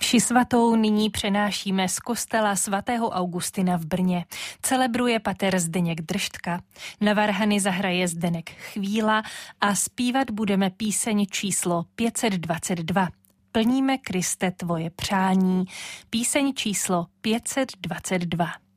Mši svatou nyní přenášíme z kostela svatého Augustina v Brně. Celebruje pater Zdeněk Držtka. Na varhany zahraje Zdeněk Chvíla a zpívat budeme píseň číslo 522. Plníme, Kriste, tvoje přání. Píseň číslo 522.